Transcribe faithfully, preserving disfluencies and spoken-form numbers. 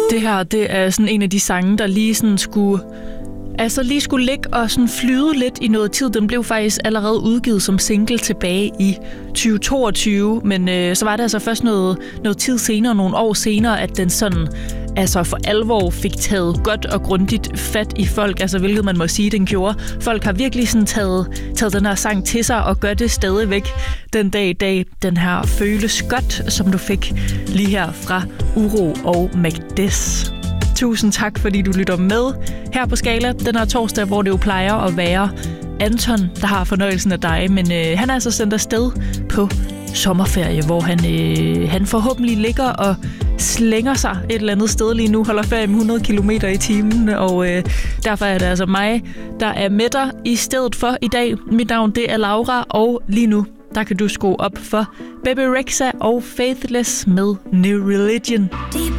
Det her, det er sådan en af de sange, der lige sådan skulle... Altså lige skulle ligge og sådan flyde lidt i noget tid. Den blev faktisk allerede udgivet som single tilbage i tyve toogtyve, men øh, så var det altså først noget, noget tid senere, nogle år senere, at den sådan altså for alvor fik taget godt og grundigt fat i folk, altså hvilket man må sige, den gjorde. Folk har virkelig sådan taget, taget den her sang til sig og gør det stadigvæk den dag i dag. Den her føles godt, som du fik lige her fra Uro og Magdes. Tusind tak, fordi du lytter med her på Skala den her torsdag, hvor det jo plejer at være Anton, der har fornøjelsen af dig. Men øh, han er altså sendt afsted på sommerferie, hvor han, øh, han forhåbentlig ligger og slænger sig et eller andet sted lige nu, holder ferie med hundrede kilometer i timen, og øh, derfor er det altså mig, der er med dig i stedet for i dag. Mit navn, det er Laura, og lige nu, der kan du skrue op for Bebe Rexha og Faithless med New Religion.